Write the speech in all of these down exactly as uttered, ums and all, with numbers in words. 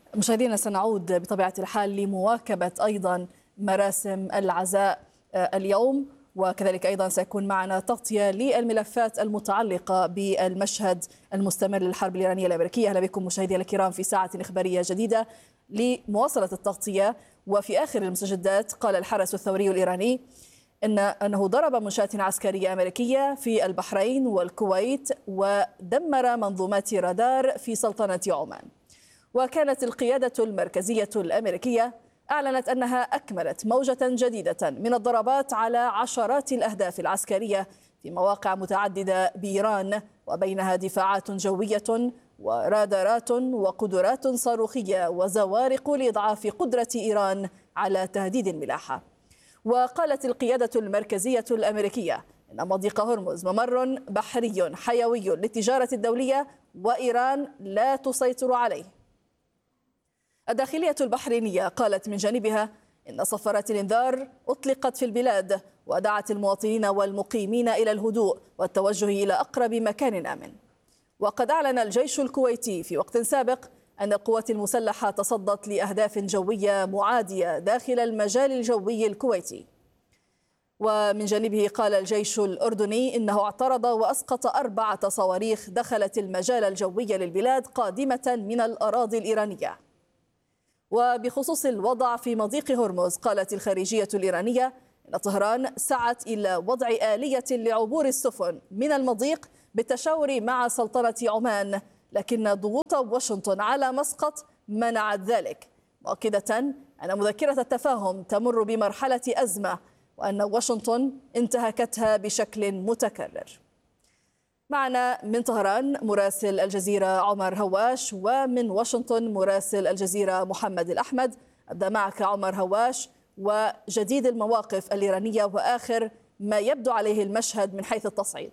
مشاهدينا، سنعود بطبيعة الحال لمواكبة أيضا مراسم العزاء اليوم، وكذلك أيضا سيكون معنا تغطية للملفات المتعلقة بالمشهد المستمر للحرب الإيرانية الأمريكية. أهلا بكم مشاهدينا الكرام في ساعة إخبارية جديدة لمواصلة التغطية. وفي آخر المستجدات قال الحرس الثوري الإيراني إن أنه ضرب منشآت عسكرية أمريكية في البحرين والكويت ودمر منظومات رادار في سلطنة عمان. وكانت القيادة المركزية الأمريكية أعلنت أنها أكملت موجة جديدة من الضربات على عشرات الأهداف العسكرية في مواقع متعددة بإيران، وبينها دفاعات جوية ورادارات وقدرات صاروخية وزوارق لإضعاف قدرة إيران على تهديد الملاحة. وقالت القيادة المركزية الأمريكية إن مضيق هرمز ممر بحري حيوي للتجارة الدولية وإيران لا تسيطر عليه. الداخلية البحرينية قالت من جانبها إن صفارات الإنذار أطلقت في البلاد، ودعت المواطنين والمقيمين إلى الهدوء والتوجه إلى أقرب مكان آمن. وقد أعلن الجيش الكويتي في وقت سابق أن القوات المسلحة تصدت لأهداف جوية معادية داخل المجال الجوي الكويتي. ومن جانبه قال الجيش الأردني إنه اعترض وأسقط أربعة صواريخ دخلت المجال الجوي للبلاد قادمة من الأراضي الإيرانية. وبخصوص الوضع في مضيق هرمز قالت الخارجية الإيرانية إن طهران سعت إلى وضع آلية لعبور السفن من المضيق بالتشاور مع سلطنة عمان، لكن ضغوط واشنطن على مسقط منعت ذلك، مؤكدة أن مذكرة التفاهم تمر بمرحلة أزمة وأن واشنطن انتهكتها بشكل متكرر. معنا من طهران مراسل الجزيرة عمر هواش، ومن واشنطن مراسل الجزيرة محمد الأحمد. أبدأ معك عمر هواش، وجديد المواقف الإيرانية وآخر ما يبدو عليه المشهد من حيث التصعيد.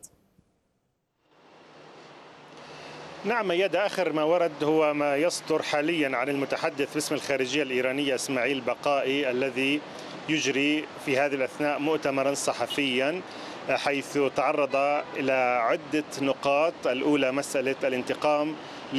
نعم مياد، آخر ما ورد هو ما يصدر حاليا عن المتحدث باسم الخارجية الإيرانية إسماعيل بقائي، الذي يجري في هذه الأثناء مؤتمرا صحفيا حيث تعرض إلى عدة نقاط. الأولى مسألة الانتقام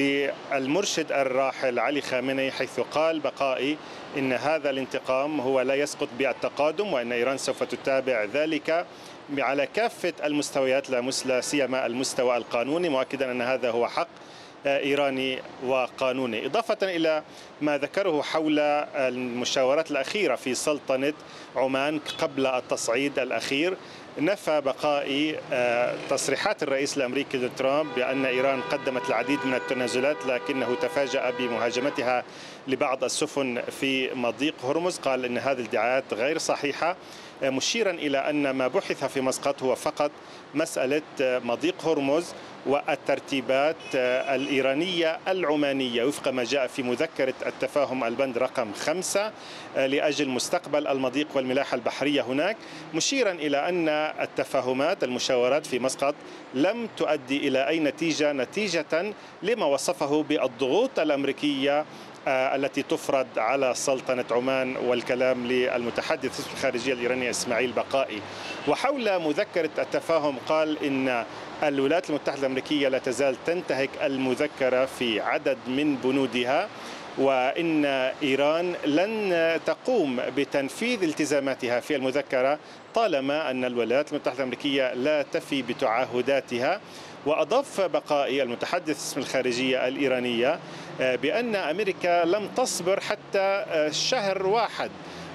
للمرشد الراحل علي خامنئي، حيث قال بقائي إن هذا الانتقام هو لا يسقط بالتقادم، وأن إيران سوف تتابع ذلك على كافة المستويات لا سيما المستوى القانوني، مؤكدا أن هذا هو حق إيراني وقانوني. إضافة إلى ما ذكره حول المشاورات الأخيرة في سلطنة عمان قبل التصعيد الأخير، نفى بقائي تصريحات الرئيس الأمريكي ترامب بأن إيران قدمت العديد من التنازلات لكنه تفاجأ بمهاجمتها لبعض السفن في مضيق هرمز. قال إن هذه الادعاءات غير صحيحة، مشيرا إلى أن ما بحث في مسقط هو فقط مسألة مضيق هرمز والترتيبات الإيرانية العمانية وفق ما جاء في مذكرة التفاهم البند رقم خمسة لأجل مستقبل المضيق والملاحة البحرية هناك، مشيرا إلى أن التفاهمات المشاورات في مسقط لم تؤدي إلى أي نتيجة نتيجة لما وصفه بالضغوط الأمريكية التي تفرض على سلطنة عمان، والكلام للمتحدث باسم الخارجية الإيرانية إسماعيل بقائي. وحول مذكرة التفاهم قال إن الولايات المتحدة الأمريكية لا تزال تنتهك المذكرة في عدد من بنودها، وإن إيران لن تقوم بتنفيذ التزاماتها في المذكرة طالما أن الولايات المتحدة الأمريكية لا تفي بتعهداتها. وأضاف بقائي المتحدث باسم الخارجية الإيرانية بأن أمريكا لم تصبر حتى شهر واحد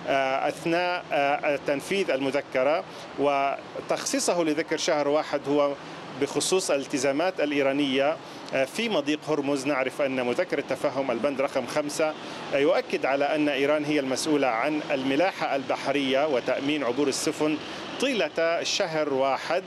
أثناء تنفيذ المذكرة، وتخصيصه لذكر شهر واحد هو بخصوص الالتزامات الإيرانية في مضيق هرمز. نعرف أن مذكرة التفاهم البند رقم خمسة يؤكد على أن إيران هي المسؤولة عن الملاحة البحرية وتأمين عبور السفن طيلة شهر واحد.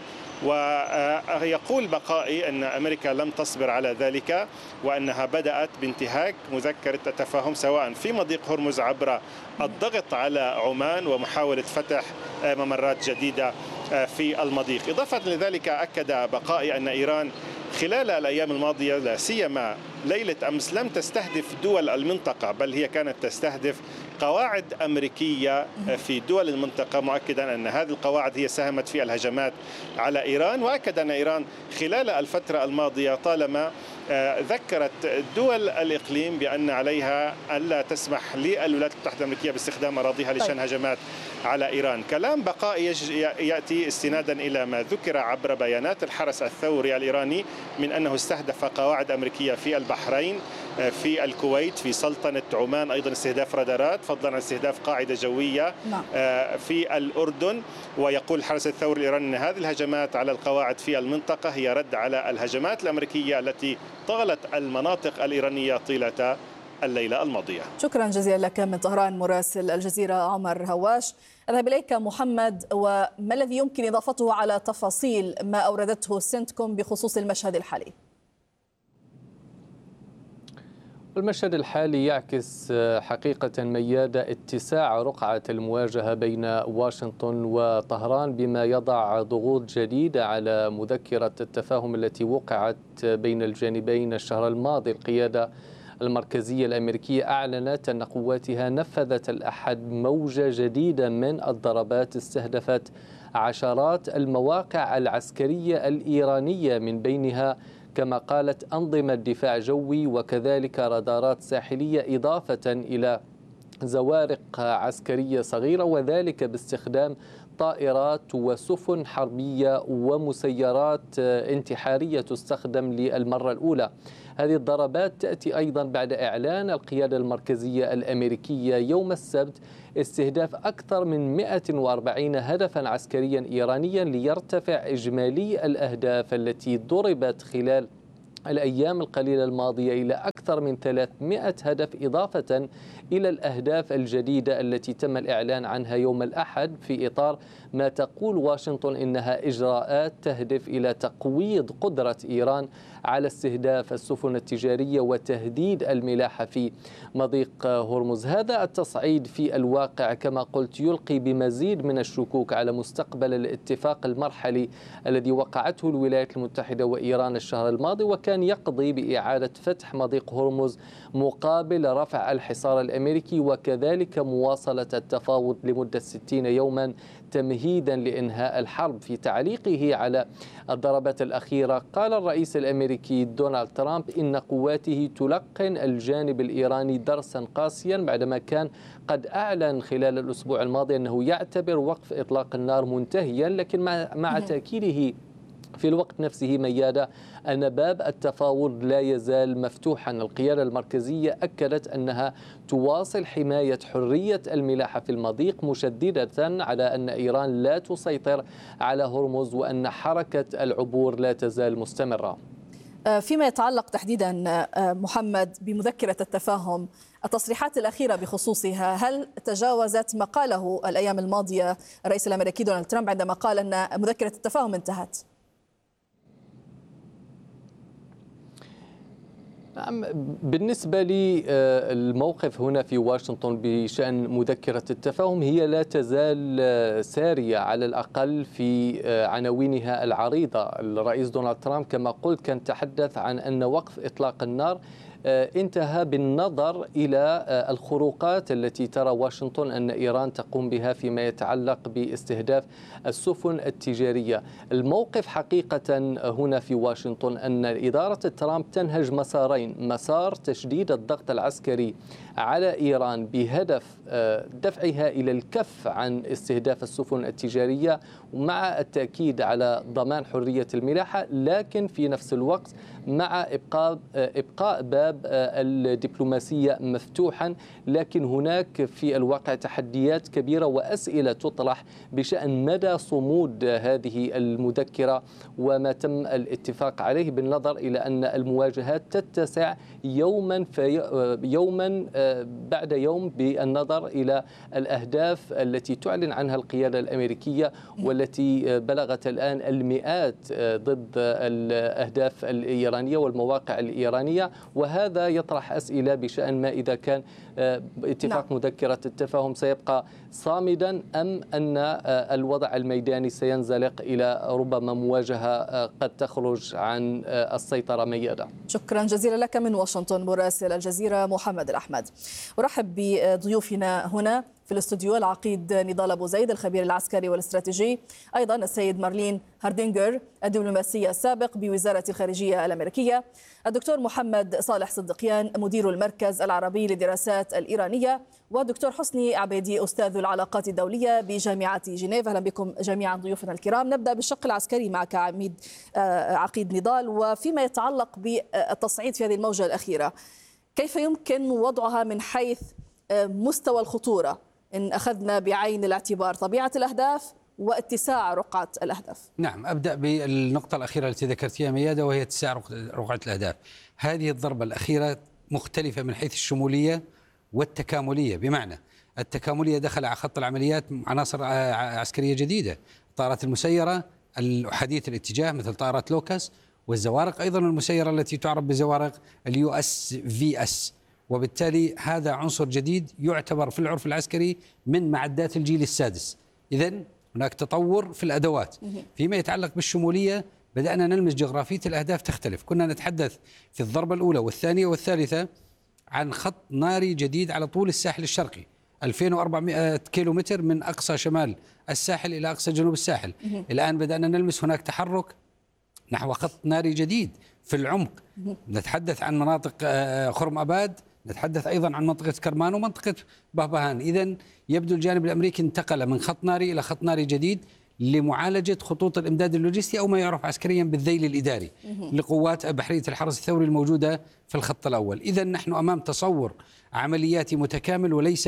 ويقول بقائي أن أمريكا لم تصبر على ذلك، وأنها بدأت بانتهاك مذكرة التفاهم سواء في مضيق هرمز عبر الضغط على عمان ومحاولة فتح ممرات جديدة في المضيق. إضافة لذلك أكد بقائي أن إيران خلال الأيام الماضية لا سيما ليلة أمس لم تستهدف دول المنطقة، بل هي كانت تستهدف قواعد أمريكية في دول المنطقة، مؤكدا أن هذه القواعد هي ساهمت في الهجمات على إيران. وأكد أن إيران خلال الفترة الماضية طالما ذكرت دول الإقليم بأن عليها ألا تسمح للولايات المتحدة الأمريكية باستخدام أراضيها لشن هجمات على إيران. كلام بقائي يأتي استنادا إلى ما ذكر عبر بيانات الحرس الثوري الإيراني من أنه استهدف قواعد أمريكية في البحرين، في الكويت، في سلطنة عمان، أيضا استهداف رادارات، فضلا عن استهداف قاعدة جوية في الأردن. ويقول الحرس الثوري الإيراني أن هذه الهجمات على القواعد في المنطقة هي رد على الهجمات الأمريكية التي طالت المناطق الإيرانية طيلة الليلة الماضية. شكرا جزيلا لك من طهران مراسل الجزيرة عمر هواش. أذهب إليك محمد، وما الذي يمكن إضافته على تفاصيل ما أوردته سنتكوم بخصوص المشهد الحالي؟ المشهد الحالي يعكس حقيقة ميادة اتساع رقعة المواجهة بين واشنطن وطهران، بما يضع ضغوط جديدة على مذكرة التفاهم التي وقعت بين الجانبين الشهر الماضي. القيادة المركزية الأمريكية أعلنت أن قواتها نفذت الأحد موجة جديدة من الضربات استهدفت عشرات المواقع العسكرية الإيرانية، من بينها كما قالت أنظمة دفاع جوي وكذلك رادارات ساحلية، إضافة إلى زوارق عسكرية صغيرة، وذلك باستخدام طائرات وسفن حربية ومسيرات انتحارية تستخدم للمرة الأولى. هذه الضربات تأتي أيضا بعد إعلان القيادة المركزية الأمريكية يوم السبت استهداف أكثر من مئة وأربعين هدفا عسكريا إيرانيا، ليرتفع إجمالي الأهداف التي ضربت خلال الأيام القليلة الماضية إلى أكثر من ثلاثمئة هدف، إضافة إلى الأهداف الجديدة التي تم الإعلان عنها يوم الأحد، في إطار ما تقول واشنطن إنها إجراءات تهدف إلى تقويض قدرة إيران على استهداف السفن التجارية وتهديد الملاحة في مضيق هرمز. هذا التصعيد في الواقع كما قلت يلقي بمزيد من الشكوك على مستقبل الاتفاق المرحلي الذي وقعته الولايات المتحدة وإيران الشهر الماضي، وكان يقضي بإعادة فتح مضيق هرمز مقابل رفع الحصار الأمريكي، وكذلك مواصلة التفاوض لمدة ستين يوما تمهيدا لإنهاء الحرب. في تعليقه على الضربات الأخيرة قال الرئيس الأمريكي دونالد ترامب إن قواته تلقن الجانب الإيراني درسا قاسيا، بعدما كان قد أعلن خلال الأسبوع الماضي أنه يعتبر وقف إطلاق النار منتهيا، لكن مع, مع تأكيده في الوقت نفسه ميادة أن باب التفاوض لا يزال مفتوحا. القيادة المركزية أكدت أنها تواصل حماية حرية الملاحة في المضيق، مشددة على أن إيران لا تسيطر على هرمز وأن حركة العبور لا تزال مستمرة. فيما يتعلق تحديدا محمد بمذكرة التفاهم، التصريحات الأخيرة بخصوصها هل تجاوزت ما قاله الأيام الماضية الرئيس الأمريكي دونالد ترامب عندما قال أن مذكرة التفاهم انتهت؟ نعم، بالنسبة لي الموقف هنا في واشنطن بشأن مذكرة التفاهم هي لا تزال سارية على الأقل في عناوينها العريضة. الرئيس دونالد ترامب كما قلت كان تحدث عن أن وقف إطلاق النار انتهى بالنظر إلى الخروقات التي ترى واشنطن أن إيران تقوم بها فيما يتعلق باستهداف السفن التجارية. الموقف حقيقة هنا في واشنطن أن إدارة ترامب تنهج مسارين: مسار تشديد الضغط العسكري على إيران بهدف دفعها إلى الكف عن استهداف السفن التجارية، ومع التأكيد على ضمان حرية الملاحة، لكن في نفس الوقت مع إبقاء إبقاء باب الدبلوماسية مفتوحا. لكن هناك في الواقع تحديات كبيرة وأسئلة تطرح بشأن مدى صمود هذه المذكرة وما تم الاتفاق عليه، بالنظر إلى أن المواجهات تتسع يوما في يوما بعد يوم، بالنظر إلى الأهداف التي تعلن عنها القيادة الأمريكية والتي بلغت الآن المئات ضد الأهداف الإيرانية والمواقع الإيرانية. وهذا وهذا يطرح أسئلة بشأن ما إذا كان اتفاق نعم. مذكرة التفاهم سيبقى صامدا أم أن الوضع الميداني سينزلق إلى ربما مواجهة قد تخرج عن السيطرة ميادة. شكرا جزيلا لك من واشنطن مراسل الجزيرة محمد الأحمد. أرحب بضيوفنا هنا في الاستوديو العقيد نضال أبو زيد الخبير العسكري والاستراتيجي، أيضا السيد مارلين هاردينجر الدبلوماسي السابق بوزارة الخارجية الأمريكية، الدكتور محمد صالح صدقيان مدير المركز العربي للدراسات الإيرانية، والدكتور حسني عبيدي أستاذ العلاقات الدولية بجامعة جنيف. أهلا بكم جميعا ضيوفنا الكرام. نبدأ بالشق العسكري معك عميد عقيد نضال، وفيما يتعلق بالتصعيد في هذه الموجة الأخيرة، كيف يمكن وضعها من حيث مستوى الخطورة إن أخذنا بعين الاعتبار طبيعة الأهداف واتساع رقعة الأهداف؟ نعم، أبدأ بالنقطة الأخيرة التي ذكرتيها ميادة، وهي اتساع رقعة الأهداف. هذه الضربة الأخيرة مختلفة من حيث الشمولية والتكاملية، بمعنى التكاملية دخل على خط العمليات عناصر عسكرية جديدة، الطائرات المسيرة الحديث الاتجاه مثل طائرات لوكاس، والزوارق أيضا المسيرة التي تعرف بزوارق اليو اس في اس، وبالتالي هذا عنصر جديد يعتبر في العرف العسكري من معدات الجيل السادس. إذن هناك تطور في الأدوات. فيما يتعلق بالشمولية بدأنا نلمس جغرافية الأهداف تختلف. كنا نتحدث في الضربة الأولى والثانية والثالثة عن خط ناري جديد على طول الساحل الشرقي ألفين وأربعمائة كيلومتر من أقصى شمال الساحل إلى أقصى جنوب الساحل. الآن بدأنا نلمس هناك تحرك نحو خط ناري جديد في العمق. نتحدث عن مناطق خرم أباد، نتحدث أيضا عن منطقة كرمان ومنطقة بهبهان. إذن يبدو الجانب الأمريكي انتقل من خط ناري إلى خط ناري جديد لمعالجة خطوط الإمداد اللوجستي أو ما يعرف عسكريا بالذيل الإداري لقوات بحرية الحرس الثوري الموجودة في الخط الأول. إذن نحن أمام تصور عملياتي متكامل وليس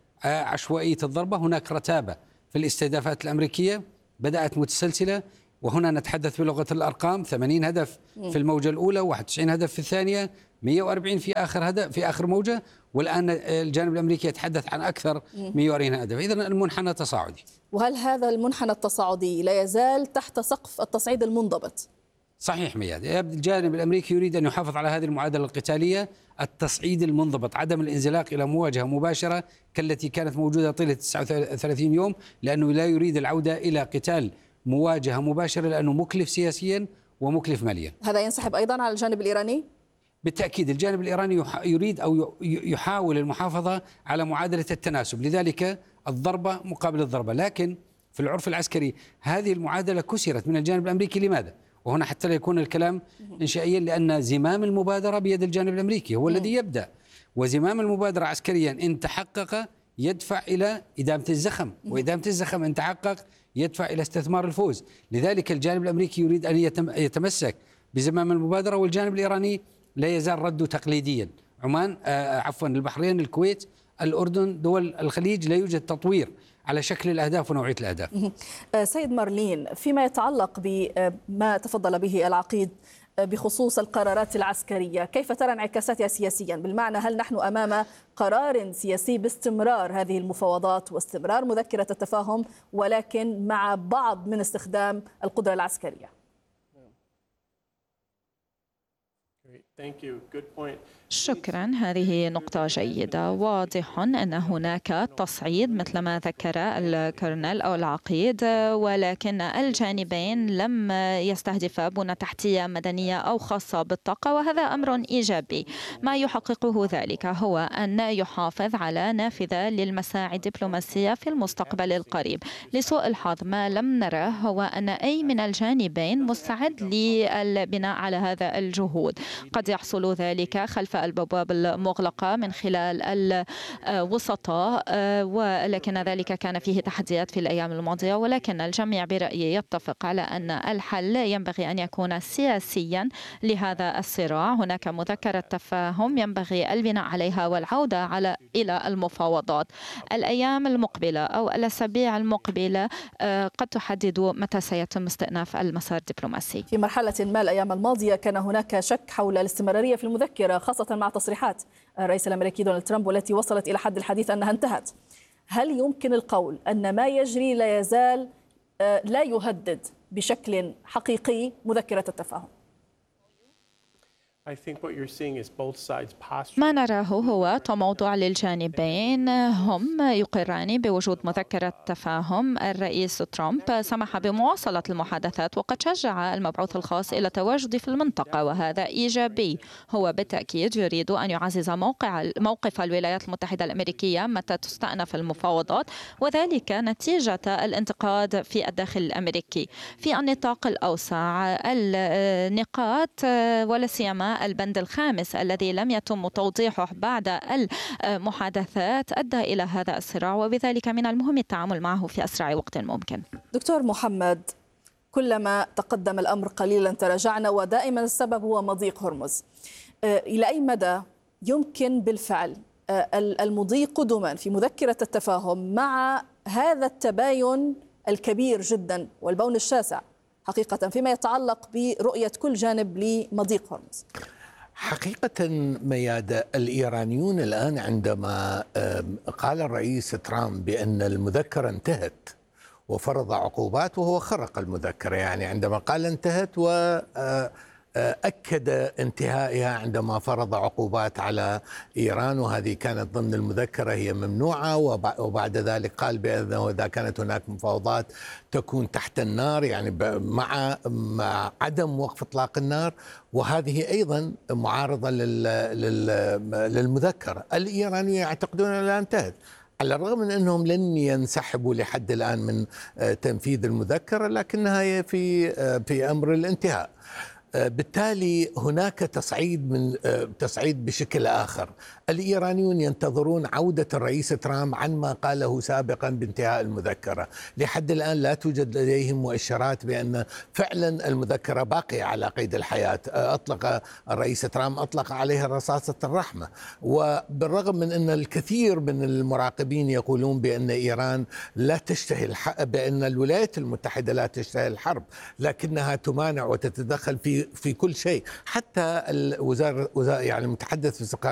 عشوائية الضربة. هناك رتابة في الاستهدافات الأمريكية بدأت متسلسلة، وهنا نتحدث بلغة الأرقام: ثمانين هدف في الموجة الأولى، واحد وتسعين هدف في الثانية، مئة وأربعين في آخر هدف في آخر موجة، والآن الجانب الأمريكي يتحدث عن أكثر مئة وأربعين هدف. إذن المنحنى تصاعدي. وهل هذا المنحنى التصاعدي لا يزال تحت سقف التصعيد المنضبط؟ صحيح مياد، الجانب الأمريكي يريد أن يحافظ على هذه المعادلة القتالية، التصعيد المنضبط، عدم الانزلاق إلى مواجهة مباشرة كالتي كانت موجودة طيلة تسعة وثلاثين يوم، لأنه لا يريد العودة إلى قتال مواجهة مباشرة لأنه مكلف سياسيا ومكلف ماليا. هذا ينسحب أيضا على الجانب الإيراني؟ بالتأكيد الجانب الإيراني يريد أو يحاول المحافظة على معادلة التناسب، لذلك الضربة مقابل الضربة. لكن في العرف العسكري هذه المعادلة كسرت من الجانب الأمريكي. لماذا؟ وهنا حتى لا يكون الكلام إنشائيا، لأن زمام المبادرة بيد الجانب الأمريكي، هو م. الذي يبدأ، وزمام المبادرة عسكريا إن تحقق يدفع إلى إدامة الزخم، وإدامة الزخم إن تحقق يدفع إلى استثمار الفوز. لذلك الجانب الأمريكي يريد أن يتمسك بزمام المبادرة، والجانب الإيراني لا يزال رده تقليديا. عمان آه عفوا البحرين، الكويت، الأردن، دول الخليج لا يوجد تطوير على شكل الأهداف ونوعية الأهداف. سيد مارلين، فيما يتعلق بما تفضل به العقيد بخصوص القرارات العسكرية، كيف ترى انعكاساتها سياسيا؟ بالمعنى هل نحن أمام قرار سياسي باستمرار هذه المفاوضات واستمرار مذكرة التفاهم، ولكن مع بعض من استخدام القدرة العسكرية؟ شكرا، هذه نقطة جيدة. واضح أن هناك تصعيد مثل ما ذكر الكورنيل أو العقيد، ولكن الجانبين لم يستهدفا بنى تحتية مدنية أو خاصة بالطاقة، وهذا أمر إيجابي. ما يحققه ذلك هو أن يحافظ على نافذة للمساعي الدبلوماسية في المستقبل القريب. لسوء الحظ ما لم نره هو أن أي من الجانبين مستعد للبناء على هذا الجهود. قد يحصل ذلك خلف البوابة المغلقة من خلال الوسطاء، ولكن ذلك كان فيه تحديات في الأيام الماضية، ولكن الجميع برأيي يتفق على أن الحل ينبغي أن يكون سياسيا لهذا الصراع. هناك مذكرة تفاهم ينبغي البناء عليها والعودة على إلى المفاوضات. الأيام المقبلة أو الأسابيع المقبلة قد تحدد متى سيتم استئناف المسار الدبلوماسي. في مرحلة ما الأيام الماضية كان هناك شك حول الاستمرارية في المذكرة، خاصة مع تصريحات الرئيس الأمريكي دونالد ترامب والتي وصلت إلى حد الحديث أنها انتهت. هل يمكن القول أن ما يجري لا يزال لا يهدد بشكل حقيقي مذكرة التفاهم؟ ما نراه هو تموضع للجانبين، هم يقران بوجود مذكرة تفاهم. الرئيس ترامب سمح بمواصلة المحادثات وقد شجع المبعوث الخاص إلى التواجد في المنطقة، وهذا إيجابي. هو بالتأكيد يريد أن يعزز موقع موقف الولايات المتحدة الأمريكية متى تستأنف المفاوضات، وذلك نتيجة الانتقاد في الداخل الأمريكي. في النطاق الأوسع النقاط ولا سيما البند الخامس الذي لم يتم توضيحه بعد المحادثات أدى إلى هذا الصراع، وبذلك من المهم التعامل معه في أسرع وقت ممكن. دكتور محمد، كلما تقدم الأمر قليلا تراجعنا، ودائما السبب هو مضيق هرمز. إلى أي مدى يمكن بالفعل المضي قدما في مذكرة التفاهم مع هذا التباين الكبير جدا والبون الشاسع حقيقة فيما يتعلق برؤية كل جانب لمضيق هرمز؟ حقيقة ميادة، الإيرانيون الآن عندما قال الرئيس ترامب بأن المذكرة انتهت وفرض عقوبات، وهو خرق المذكرة، يعني عندما قال انتهت وأكد انتهائها عندما فرض عقوبات على إيران، وهذه كانت ضمن المذكرة، هي ممنوعة، وبعد ذلك قال بأنه إذا كانت هناك مفاوضات تكون تحت النار، يعني مع مع عدم وقف إطلاق النار، وهذه أيضا معارضة للمذكرة. الإيرانيون يعتقدون أنها انتهت، على الرغم من أنهم لن ينسحبوا لحد الآن من تنفيذ المذكرة، لكنها في في أمر الانتهاء. بالتالي هناك تصعيد من تصعيد بشكل آخر. الإيرانيون ينتظرون عودة الرئيس ترامب عن ما قاله سابقا بانتهاء المذكرة. لحد الآن لا توجد لديهم مؤشرات بأن فعلا المذكرة باقية على قيد الحياة. أطلق الرئيس ترامب أطلق عليها رصاصة الرحمة، وبالرغم من أن الكثير من المراقبين يقولون بأن إيران لا تشتهي الحرب، بأن الولايات المتحدة لا تشتهي الحرب، لكنها تمانع وتتدخل في في كل شيء. حتى الوزارة يعني المتحدث في